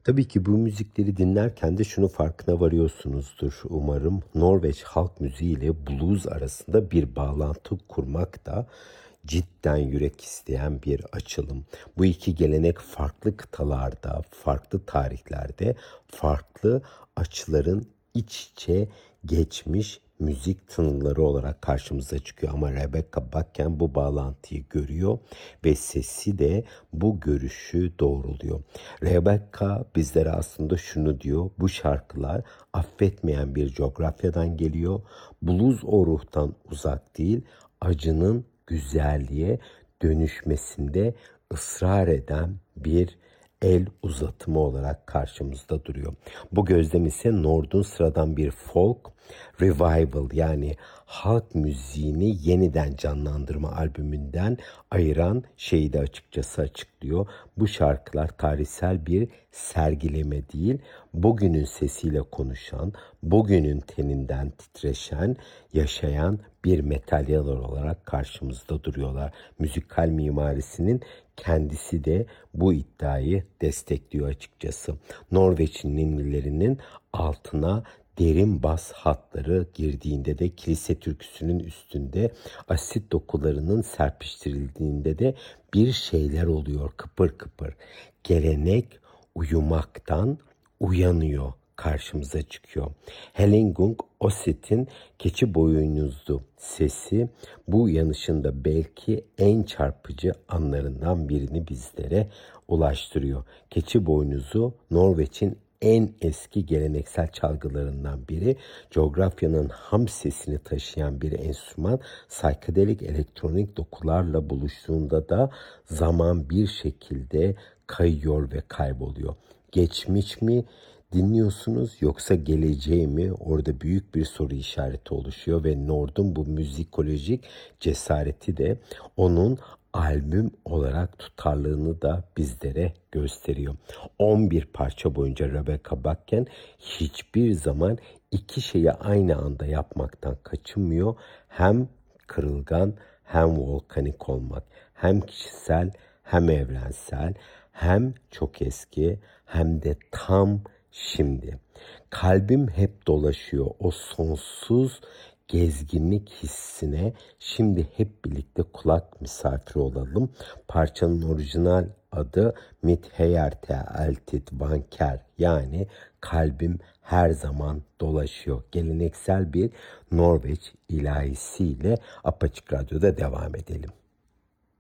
Tabii ki bu müzikleri dinlerken de şunun farkına varıyorsunuzdur umarım. Norveç halk müziği ile blues arasında bir bağlantı kurmak da cidden yürek isteyen bir açılım. Bu iki gelenek farklı kıtalarda, farklı tarihlerde, farklı açıların iç içe geçmiş müzik tınıları olarak karşımıza çıkıyor. Ama Rebecca Bakken bu bağlantıyı görüyor ve sesi de bu görüşü doğruluyor. Rebecca bizlere aslında şunu diyor: bu şarkılar affetmeyen bir coğrafyadan geliyor. Blues o ruhtan uzak değil, acının güzelliğe dönüşmesinde ısrar eden bir el uzatımı olarak karşımızda duruyor. Bu gözlem ise Nord'un sıradan bir folk revival, yani halk müziğini yeniden canlandırma albümünden ayıran şeyi de açıkçası açıklıyor. Bu şarkılar tarihsel bir sergileme değil, bugünün sesiyle konuşan, bugünün teninden titreşen, yaşayan bir materyal olarak karşımızda duruyorlar. Müzikal mimarisinin kendisi de bu iddiayı destekliyor açıkçası. Norveç'in ninnilerinin altına derin bas hatları girdiğinde de, kilise türküsünün üstünde asit dokularının serpiştirildiğinde de bir şeyler oluyor kıpır kıpır. Gelenek uyumaktan uyanıyor, karşımıza çıkıyor. Helengung Osset'in keçi boynuzlu sesi bu uyanışında belki en çarpıcı anlarından birini bizlere ulaştırıyor. Keçi boynuzu Norveç'in en eski geleneksel çalgılarından biri. Coğrafyanın ham sesini taşıyan bir enstrüman, psychedelic elektronik dokularla buluştuğunda da zaman bir şekilde kayıyor ve kayboluyor. Geçmiş mi dinliyorsunuz yoksa geleceği mi? Orada büyük bir soru işareti oluşuyor ve Nord'un bu müzikolojik cesareti de onun albüm olarak tutarlılığını da bizlere gösteriyor. 11 parça boyunca Rebecca Bakken hiçbir zaman iki şeyi aynı anda yapmaktan kaçınmıyor. Hem kırılgan hem volkanik olmak, hem kişisel hem evrensel, hem çok eski hem de tam şimdi. Kalbim hep dolaşıyor o sonsuz gezginlik hissine. Şimdi hep birlikte kulak misafiri olalım. Parçanın orijinal adı Mitt Heyerte Altit Vanker, yani kalbim her zaman dolaşıyor. Geleneksel bir Norveç ilahisiyle Apaçık Radyo'da devam edelim.